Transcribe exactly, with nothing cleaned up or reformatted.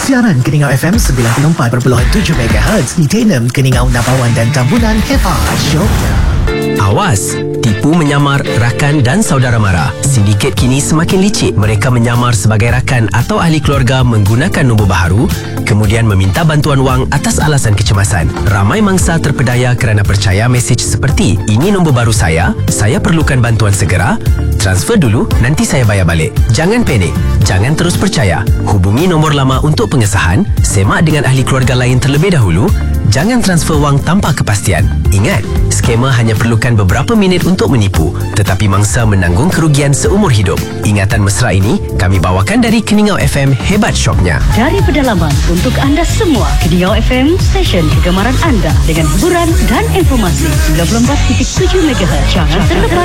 Siaran Keningau F M sembilan puluh empat perpuluhan tujuh megahertz di Tenem, Keningau, Nabawan dan Tambunan. Hebat Syoknya. Awas, tipu menyamar rakan dan saudara mara. Sindiket kini semakin licik. Mereka menyamar sebagai rakan atau ahli keluarga menggunakan nombor baharu, kemudian meminta bantuan wang atas alasan kecemasan. Ramai mangsa terpedaya kerana percaya mesej seperti, ini nombor baru saya, saya perlukan bantuan segera, transfer dulu, nanti saya bayar balik. Jangan panik, jangan terus percaya. Hubungi nombor lama untuk pengesahan, semak dengan ahli keluarga lain terlebih dahulu, jangan transfer wang tanpa kepastian. Ingat, skema hanya perlukan beberapa minit untuk menipu, tetapi mangsa menanggung kerugian seumur hidup. Ingatan mesra ini kami bawakan dari Keningau F M. Hebat Syoknya. Dari pedalaman untuk anda semua, Keningau F M, stesen kegemaran anda dengan hiburan dan informasi. sembilan puluh empat titik tujuh megahertz. Jangan terlepas.